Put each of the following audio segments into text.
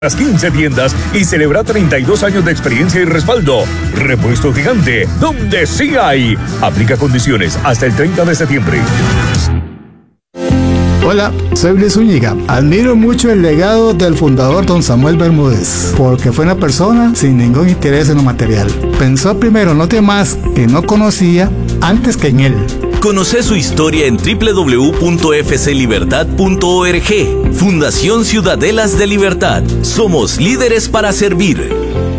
Las 15 tiendas y celebra 32 años de experiencia y respaldo. Repuesto Gigante, donde sí hay. Aplica condiciones hasta el 30 de septiembre. Hola, soy Luis Zúñiga. Admiro mucho el legado del fundador don Samuel Bermúdez, porque fue una persona sin ningún interés en lo material. Pensó primero en los demás que no conocía antes que en él. Conoce su historia en www.fclibertad.org. Fundación Ciudadelas de Libertad. Somos líderes para servir.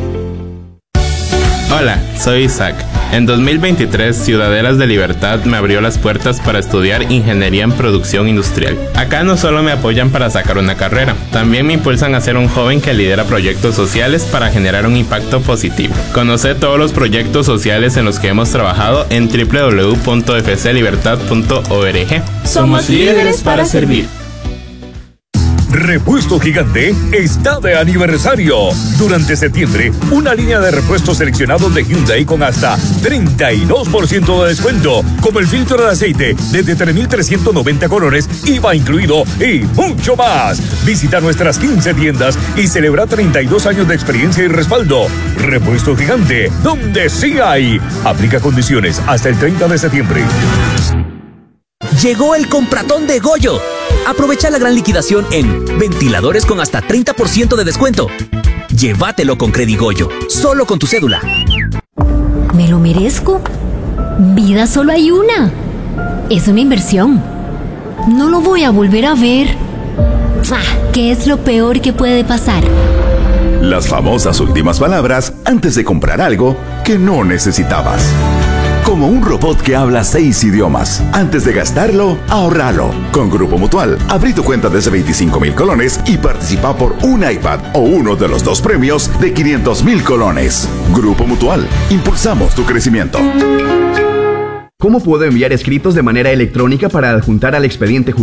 Hola, soy Isaac. En 2023, Ciudadelas de Libertad me abrió las puertas para estudiar Ingeniería en Producción Industrial. Acá no solo me apoyan para sacar una carrera, también me impulsan a ser un joven que lidera proyectos sociales para generar un impacto positivo. Conoce todos los proyectos sociales en los que hemos trabajado en www.fclibertad.org. Somos líderes para servir. Repuesto Gigante está de aniversario. Durante septiembre, una línea de repuestos seleccionados de Hyundai con hasta 32% de descuento, como el filtro de aceite desde 3,390 colores, IVA incluido y mucho más. Visita nuestras 15 tiendas y celebra 32 años de experiencia y respaldo. Repuesto Gigante, donde sí hay. Aplica condiciones hasta el 30 de septiembre. Llegó el compratón de Goyo. Aprovecha la gran liquidación en ventiladores con hasta 30% de descuento. Llévatelo con Credigoyo, solo con tu cédula. ¿Me lo merezco? Vida solo hay una. Es una inversión. No lo voy a volver a ver. ¿Qué es lo peor que puede pasar? Las famosas últimas palabras antes de comprar algo que no necesitabas. Como un robot que habla 6 idiomas. Antes de gastarlo, ahorralo. Con Grupo Mutual, abrí tu cuenta desde 25,000 colones y participa por un iPad o uno de los 2 premios de 500,000 colones. Grupo Mutual, impulsamos tu crecimiento. ¿Cómo puedo enviar escritos de manera electrónica para adjuntar al expediente judicial?